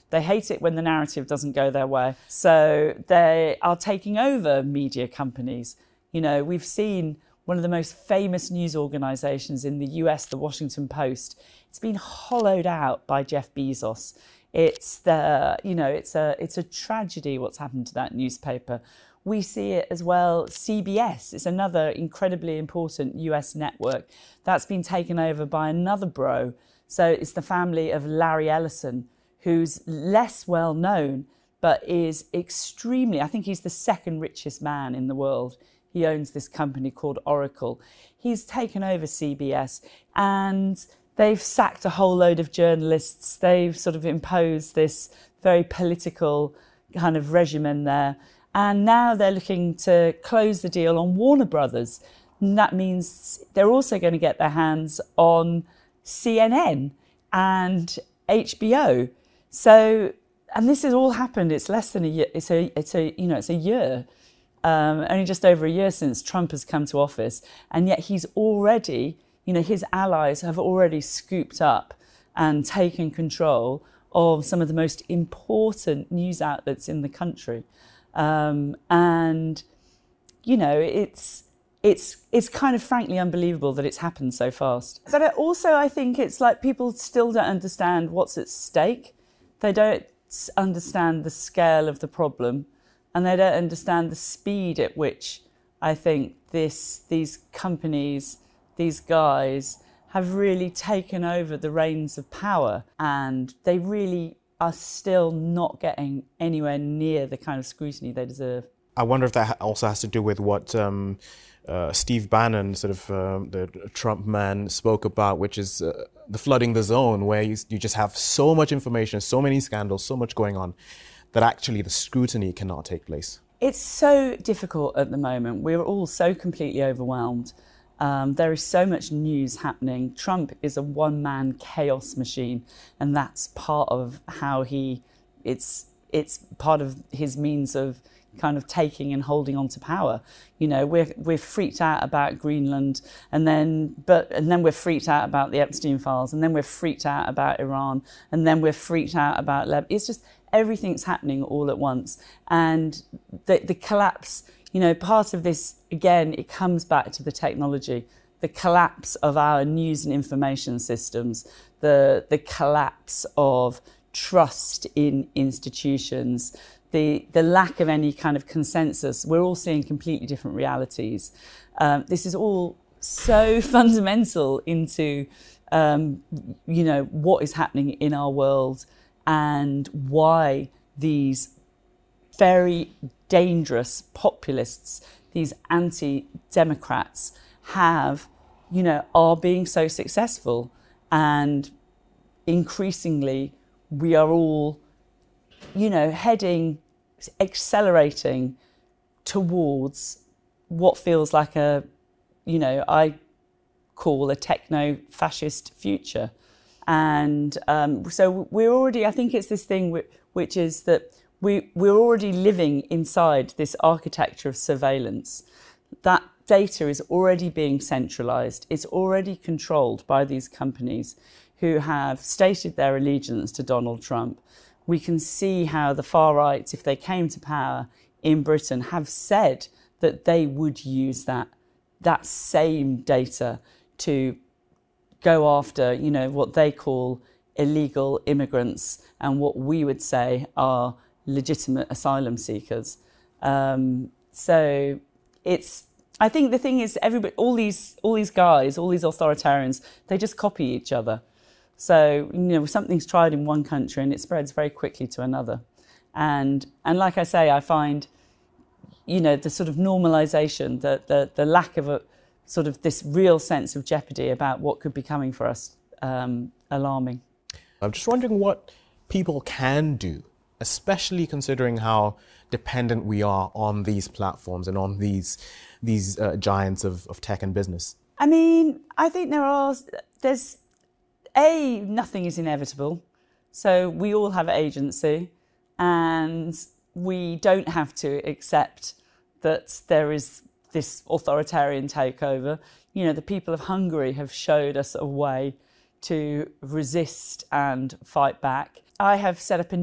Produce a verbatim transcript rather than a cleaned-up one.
They hate it when the narrative doesn't go their way. So they are taking over media companies. You know, we've seen one of the most famous news organizations in the U S, the Washington Post. It's been hollowed out by Jeff Bezos. It's the, you know, it's a it's a tragedy what's happened to that newspaper. We see it as well. C B S is another incredibly important U S network that's been taken over by another bro. So it's the family of Larry Ellison, who's less well known, but is extremely, I think he's the second richest man in the world. He owns this company called Oracle. He's taken over C B S and they've sacked a whole load of journalists. They've sort of imposed this very political kind of regimen there. And now they're looking to close the deal on Warner Brothers. And that means they're also going to get their hands on C N N and H B O. So, and this has all happened. It's less than a year. It's a, it's a, you know, it's a year. Um, only just over a year since Trump has come to office. And yet he's already, you know, his allies have already scooped up and taken control of some of the most important news outlets in the country. Um, and, you know, it's, it's, it's kind of frankly unbelievable that it's happened so fast. But I also, I think it's like people still don't understand what's at stake. They don't understand the scale of the problem, and they don't understand the speed at which I think this, these companies, these guys have really taken over the reins of power, and they really are still not getting anywhere near the kind of scrutiny they deserve. I wonder if that also has to do with what um, uh, Steve Bannon, sort of um, the Trump man, spoke about, which is uh, the flooding the zone, where you, you just have so much information, so many scandals, so much going on, that actually the scrutiny cannot take place. It's so difficult at the moment. We're all so completely overwhelmed. Um, there is so much news happening. Trump is a one-man chaos machine, and that's part of how he, it's, it's part of his means of kind of taking and holding on to power. You know, we're, we're freaked out about Greenland, and then, but, and then we're freaked out about the Epstein files, and then we're freaked out about Iran, and then we're freaked out about Lebanon. It's just, everything's happening all at once. And the, the collapse, you know, part of this, again, it comes back to the technology, the collapse of our news and information systems, the, the collapse of trust in institutions, the, the lack of any kind of consensus. We're all seeing completely different realities. Um, this is all so fundamental into, um, you know, what is happening in our world and why these very dangerous populists, these anti-democrats have, you know, are being so successful. And increasingly, we are all, you know, heading, accelerating towards what feels like a, you know, I call a techno-fascist future. And um, so we're already, I think it's this thing which is that we, we're already living inside this architecture of surveillance. That data is already being centralized. It's already controlled by these companies who have stated their allegiance to Donald Trump. We can see how the far right, if they came to power in Britain, have said that they would use that, that same data to go after, you know, what they call illegal immigrants and what we would say are legitimate asylum seekers. Um, so it's, I think the thing is, everybody, all these, all these guys, all these authoritarians, they just copy each other. So, you know, something's tried in one country and it spreads very quickly to another. And, and like I say, I find, you know, the sort of normalization, the, the, the lack of a sort of this real sense of jeopardy about what could be coming for us, um, alarming. I'm just wondering what people can do, especially considering how dependent we are on these platforms and on these, these uh, giants of, of tech and business. I mean, I think there are, there's, A, nothing is inevitable. So we all have agency and we don't have to accept that there is this authoritarian takeover. You know, the people of Hungary have showed us a way to resist and fight back. I have set up a